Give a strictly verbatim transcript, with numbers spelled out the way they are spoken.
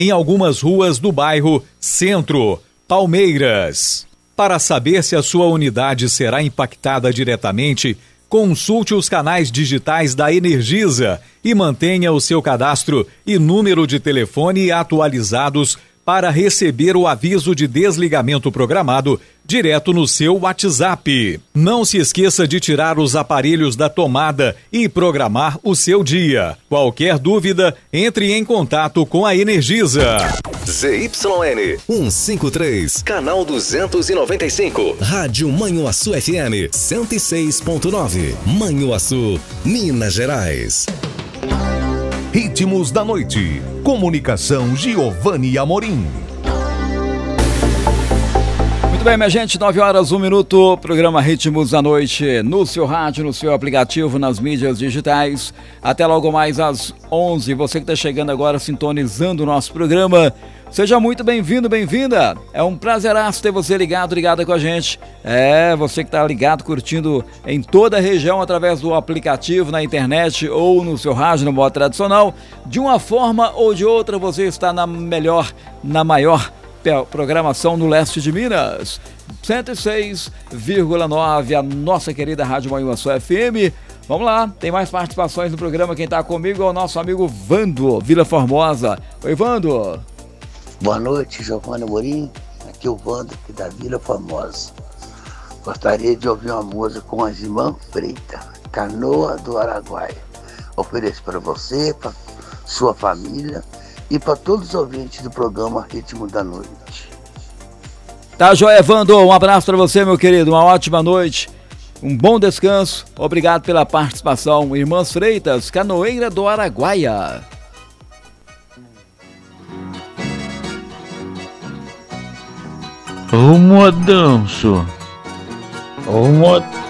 em algumas ruas do bairro Centro, Palmeiras. Para saber se a sua unidade será impactada diretamente, consulte os canais digitais da Energisa e mantenha o seu cadastro e número de telefone atualizados para receber o aviso de desligamento programado direto no seu WhatsApp. Não se esqueça de tirar os aparelhos da tomada e programar o seu dia. Qualquer dúvida, entre em contato com a Energisa. Z Y N cento e cinquenta e três, canal duzentos e noventa e cinco. Rádio Manhuaçu F M cento e seis ponto nove. Manhuaçu, Minas Gerais. Ritmos da Noite. Comunicação Giovanni Amorim. Muito bem, minha gente, nove horas, um minuto, programa Ritmos da Noite no seu rádio, no seu aplicativo, nas mídias digitais. Até logo mais às onze, você que está chegando agora, sintonizando o nosso programa, seja muito bem-vindo, bem-vinda. É um prazeraço ter você ligado, ligada com a gente. É, você que está ligado, curtindo em toda a região através do aplicativo, na internet ou no seu rádio, no modo tradicional. De uma forma ou de outra, você está na melhor, na maior programação no leste de Minas. cento e seis vírgula nove, a nossa querida Rádio Manhuaçu F M. Vamos lá, tem mais participações no programa. Quem está comigo é o nosso amigo Vando, Vila Formosa. Oi, Vando. Boa noite, Giovanni Amorim. Aqui é o Vando, aqui da Vila Formosa. Gostaria de ouvir uma música com a irmã Freita, Canoa do Araguaia. Ofereço para você, para sua família e para todos os ouvintes do programa Ritmo da Noite. Tá, joia, Vando. Um abraço para você, meu querido. Uma ótima noite. Um bom descanso. Obrigado pela participação. Irmãs Freitas, Canoeira do Araguaia. Ô, modanço. Ô, modanço.